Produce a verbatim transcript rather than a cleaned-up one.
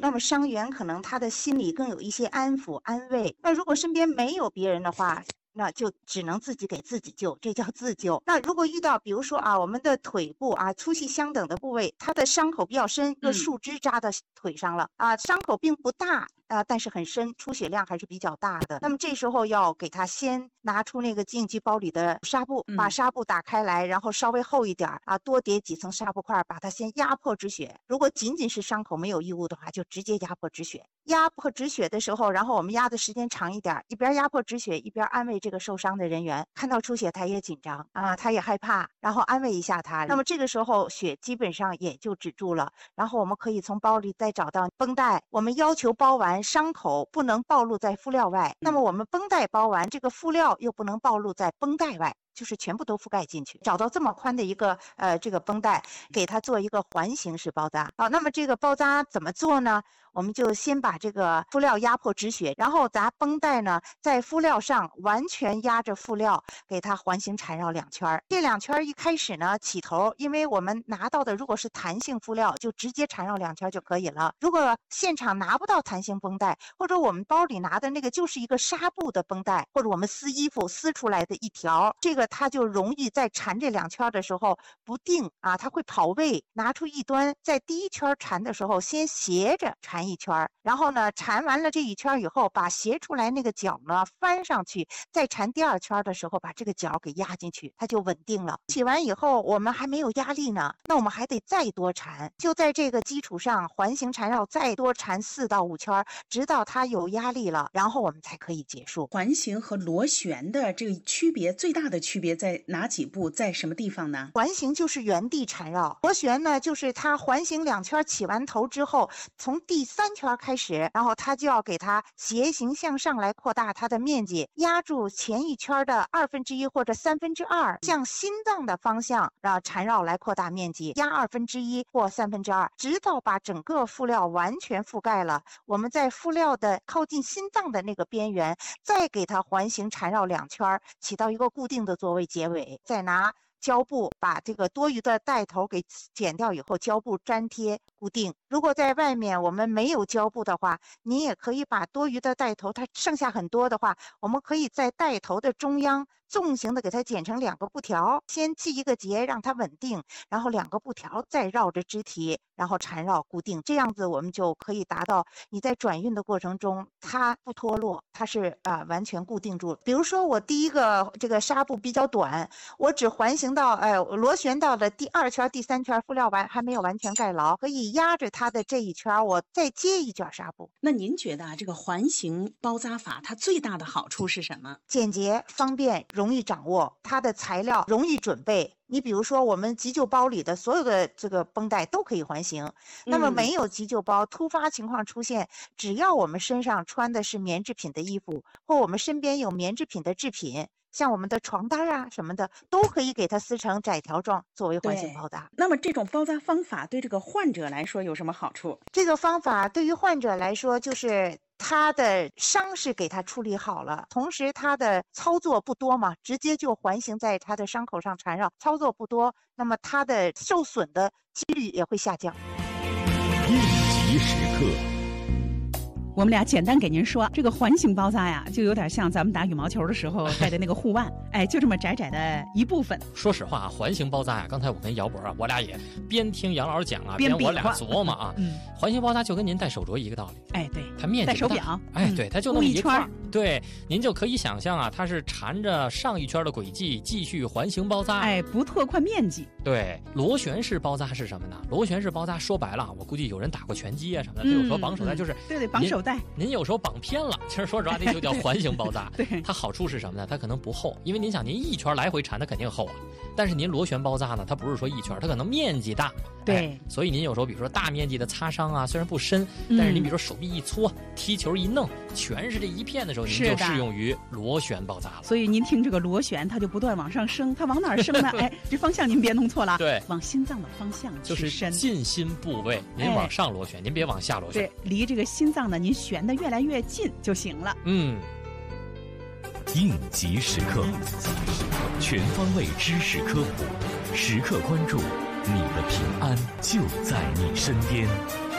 那么伤员可能他的心里更有一些安抚安慰。那如果身边没有别人的话，那就只能自己给自己救，这叫自救。那如果遇到比如说啊，我们的腿部啊粗细相等的部位，它的伤口比较深，一个树枝扎到腿上了、嗯、啊，伤口并不大啊，但是很深，出血量还是比较大的。那么这时候要给他先拿出那个应急包里的纱布，把纱布打开来，然后稍微厚一点啊，多叠几层纱布块，把它先压迫止血。如果仅仅是伤口没有异物的话，就直接压迫止血。压迫止血的时候，然后我们压的时间长一点，一边压迫止血，一边安慰这个受伤的人员。看到出血他也紧张啊，他也害怕，然后安慰一下他。那么这个时候血基本上也就止住了。然后我们可以从包里再找到绷带，我们要求包完伤口不能暴露在敷料外，那么我们绷带包完，这个敷料又不能暴露在绷带外，就是全部都覆盖进去。找到这么宽的一个呃这个绷带，给它做一个环形式包扎。好，那么这个包扎怎么做呢？我们就先把这个敷料压迫止血，然后咱绷带呢在敷料上完全压着敷料，给它环形缠绕两圈。这两圈一开始呢起头，因为我们拿到的如果是弹性敷料，就直接缠绕两圈就可以了。如果现场拿不到弹性绷带，或者我们包里拿的那个就是一个纱布的绷带，或者我们撕衣服撕出来的一条，这个它就容易在缠这两圈的时候不定啊，它会跑位。拿出一端，在第一圈缠的时候先斜着缠一圈，然后呢缠完了这一圈以后，把斜出来那个角呢翻上去，再缠第二圈的时候把这个角给压进去，它就稳定了。起完以后我们还没有压力呢，那我们还得再多缠，就在这个基础上环形缠绕再多缠四到五圈，直到它有压力了，然后我们才可以结束。 环形和螺旋的这个区别，最大的区别在哪几步，在什么地方呢？ 环形就是原地缠绕，螺旋呢就是它环形两圈起完头之后，从第三圈开始，然后它就要给它斜行向上来扩大它的面积，压住前一圈的二分之一或者三分之二，向心脏的方向让缠绕来扩大面积，压二分之一或三分之二，直到把整个敷料完全覆盖了。我们在敷料的靠近心脏的那个边缘，再给它环形缠绕两圈，起到一个固定的作为结尾，再拿胶布把这个多余的带头给剪掉以后，胶布粘贴固定。如果在外面我们没有胶布的话，你也可以把多余的带头，它剩下很多的话，我们可以在带头的中央纵形的给它剪成两个布条，先系一个结让它稳定，然后两个布条再绕着肢体，然后缠绕固定，这样子我们就可以达到你在转运的过程中它不脱落，它是啊、呃、完全固定住。比如说我第一个这个纱布比较短，我只环形到呃螺旋到了第二圈第三圈，敷料完还没有完全盖牢，可以压着它的这一圈，我再接一卷纱布。 那您觉得啊，这个环形包扎法它最大的好处是什么？ 简洁方便，容易掌握，它的材料容易准备。你比如说我们急救包里的所有的这个绷带都可以环形，那么没有急救包、嗯、突发情况出现，只要我们身上穿的是棉制品的衣服，或我们身边有棉制品的制品，像我们的床单啊什么的，都可以给它撕成窄条状作为环形包扎。 那么这种包扎方法对这个患者来说有什么好处？ 这个方法对于患者来说，就是他的伤是给他处理好了，同时他的操作不多嘛，直接就环形在他的伤口上缠绕，操作不多，那么他的受损的几率也会下降。 应急时刻， 我们俩简单给您说，这个环形包扎呀，就有点像咱们打羽毛球的时候戴的那个护腕，哎，就这么窄窄的一部分。 说实话啊，环形包扎呀，刚才我跟姚博啊，我俩也边听杨老师讲啊，边我俩琢磨啊，嗯，环形包扎就跟您戴手镯一个道理， 哎，对， 它面积戴手表， 哎，对，它就那么一块， 嗯、 对，您就可以想象啊，它是缠着上一圈的轨迹继续环形包扎， 哎，不拓宽面积。 对，螺旋式包扎是什么呢？螺旋式包扎说白了，我估计有人打过拳击啊什么的，他有时候绑手带就是， 嗯、对对，绑手带， 您有时候绑偏了，其实说实话，这就叫环形包扎。 对， 它好处是什么呢？它可能不厚，因为您想，您一圈来回缠，它肯定厚啊。但是您螺旋包扎呢，它不是说一圈，它可能面积大。 对、 哎，所以您有时候比如说大面积的擦伤啊，虽然不深，但是您比如说手臂一搓，踢球一弄，全是这一片的时候，您就适用于螺旋包扎了。 所以您听这个螺旋，它就不断往上升，它往哪儿升呢？哎，这方向您别弄错了， 对， 往心脏的方向就是伸， 近心部位，您往上螺旋，哎、您别往下螺旋。 对，离这个心脏呢，您旋得越来越近就行了。 嗯。 应急时刻，全方位知识科普，时刻关注，你的平安就在你身边。